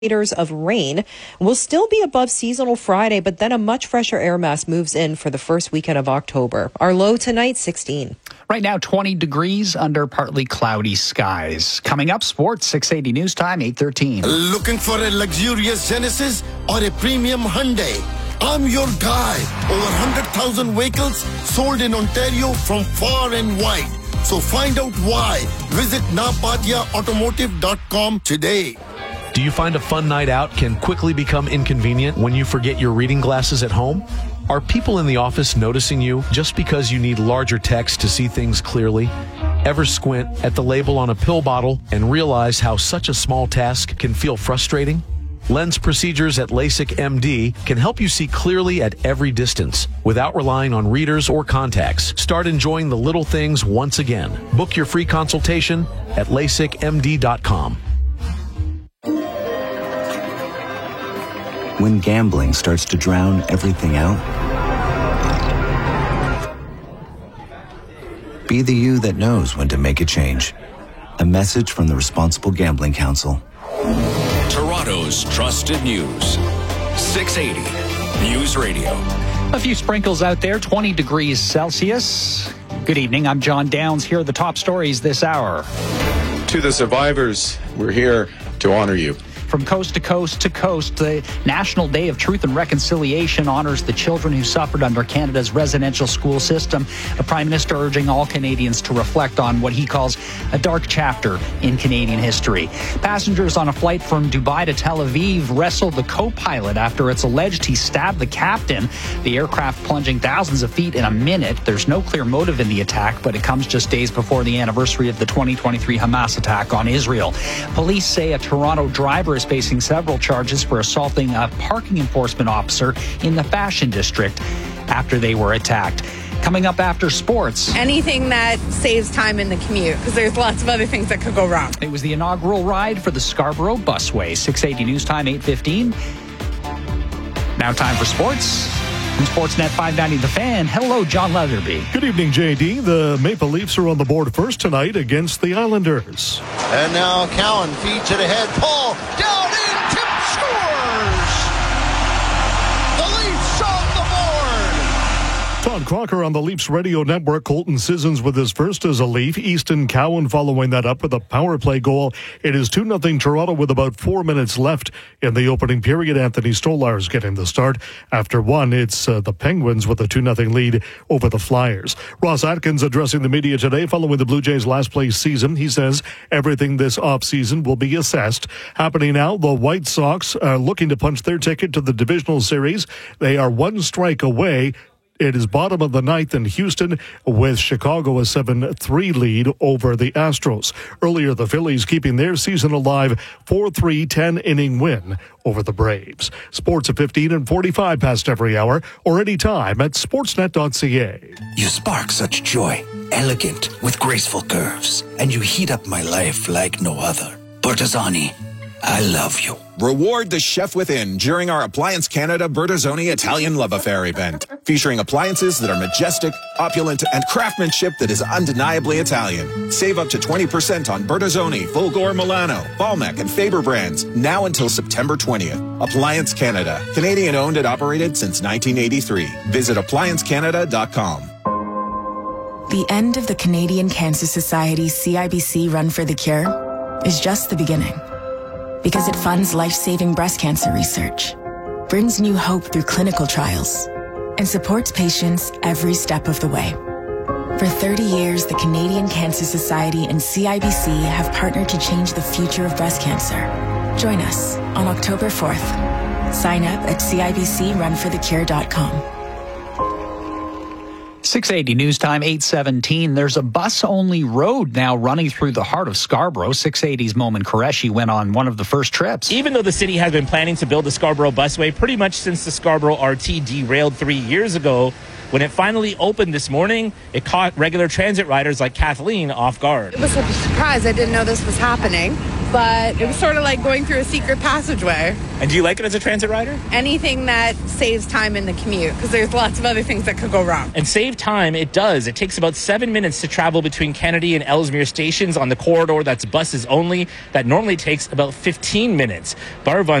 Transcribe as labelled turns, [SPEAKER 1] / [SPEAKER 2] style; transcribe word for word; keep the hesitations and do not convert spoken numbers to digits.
[SPEAKER 1] Of rain. Will still be above seasonal Friday, but then a much fresher air mass moves in for the first weekend of October. Our low tonight, sixteen.
[SPEAKER 2] Right now, twenty degrees under partly cloudy skies. Coming up, sports, six eighty News Time, eight thirteen.
[SPEAKER 3] Looking for a luxurious Genesis or a premium Hyundai? I'm your guy. Over one hundred thousand vehicles sold in Ontario from far and wide. So find out why. Visit napadia automotive dot com today.
[SPEAKER 4] Do you find a fun night out can quickly become inconvenient when you forget your reading glasses at home? Are people in the office noticing you just because you need larger text to see things clearly? Ever squint at the label on a pill bottle and realize how such a small task can feel frustrating? Lens procedures at LASIK M D can help you see clearly at every distance without relying on readers or contacts. Start enjoying the little things once again. Book your free consultation at lasik m d dot com.
[SPEAKER 5] When gambling starts to drown everything out, be the you that knows when to make a change. A message from the Responsible Gambling Council.
[SPEAKER 6] Toronto's trusted news. six eighty News Radio.
[SPEAKER 2] A few sprinkles out there, twenty degrees Celsius. Good evening, I'm John Downs. Here are the top stories this hour.
[SPEAKER 7] To the survivors, we're here to honor you.
[SPEAKER 2] From coast to coast to coast, the National Day of Truth and Reconciliation honors the children who suffered under Canada's residential school system. The Prime Minister urging all Canadians to reflect on what he calls a dark chapter in Canadian history. Passengers on a flight from Dubai to Tel Aviv wrestled the co-pilot after it's alleged he stabbed the captain. The aircraft plunging thousands of feet in a minute. There's no clear motive in the attack, but it comes just days before the anniversary of the twenty twenty-three Hamas attack on Israel. Police say a Toronto driver is facing several charges for assaulting a parking enforcement officer in the Fashion District after they were attacked. Coming up after sports.
[SPEAKER 8] Anything that saves time in the commute, because there's lots of other things that could go wrong.
[SPEAKER 2] It was the inaugural ride for the Scarborough Busway. six eighty News Time, eight fifteen. Now time for sports. From Sportsnet five ninety The Fan, hello, John Leatherby.
[SPEAKER 9] Good evening, J D. The Maple Leafs are on the board first tonight against the Islanders.
[SPEAKER 10] And now Cowan feeds it ahead. Paul down in, tip, scores! The Leafs on the board!
[SPEAKER 9] Todd Crocker on the Leafs radio network. Colton Sissons with his first as a Leaf. Easton Cowan following that up with a power play goal. It is two nothing Toronto with about four minutes left in the opening period. Anthony Stolarz getting the start. After one, it's uh, the Penguins with a two nothing lead over the Flyers. Ross Atkins addressing the media today following the Blue Jays' last place season. He says everything this offseason will be assessed. Happening now, the White Sox are looking to punch their ticket to the divisional series. They are one strike away. It is bottom of the ninth in Houston with Chicago a seven three lead over the Astros. Earlier, the Phillies keeping their season alive, four three ten-inning win over the Braves. Sports at fifteen and forty-five past every hour or anytime at sportsnet dot c a.
[SPEAKER 11] You spark such joy, elegant with graceful curves, and you heat up my life like no other. Bertazzoni, I love you.
[SPEAKER 12] Reward the chef within during our Appliance Canada Bertazzoni Italian Love Affair event, featuring appliances that are majestic, opulent, and craftsmanship that is undeniably Italian. Save up to twenty percent on Bertazzoni, Fulgor Milano, Balmec, and Faber brands, now until September twentieth. Appliance Canada, Canadian owned and operated since nineteen eighty-three. Visit appliance canada dot com.
[SPEAKER 13] The end of the Canadian Cancer Society's C I B C Run for the Cure is just the beginning. Because it funds life-saving breast cancer research, brings new hope through clinical trials, and supports patients every step of the way. For thirty years, the Canadian Cancer Society and C I B C have partnered to change the future of breast cancer. Join us on October fourth. Sign up at c i b c run for the cure dot com.
[SPEAKER 2] six eighty News Time, eight seventeen. There's a bus-only road now running through the heart of Scarborough. six eighty's Momin Qureshi went on one of the first trips.
[SPEAKER 14] Even though the city has been planning to build the Scarborough Busway pretty much since the Scarborough R T derailed three years ago, when it finally opened this morning, it caught regular transit riders like Kathleen off guard.
[SPEAKER 8] It was a surprise. I didn't know this was happening. but it was sort of like going through a secret passageway.
[SPEAKER 14] And do you like it as a transit rider?
[SPEAKER 8] Anything that saves time in the commute, because there's lots of other things that could go wrong.
[SPEAKER 14] And save time, it does. It takes about seven minutes to travel between Kennedy and Ellesmere stations on the corridor that's buses only. That normally takes about fifteen minutes. Barb